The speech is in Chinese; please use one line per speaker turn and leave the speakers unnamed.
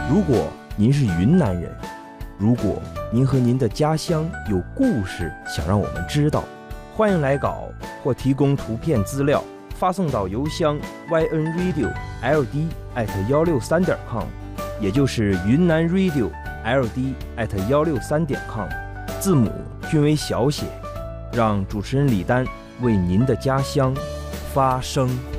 如果您是云南人，如果您和您的家乡有故事想让我们知道，欢迎来稿或提供图片资料，发送到邮箱 ynradio.ld@163.com， 也就是云南 radio.ld@163.com， 字母均为小写，让主持人李丹为您的家乡发声。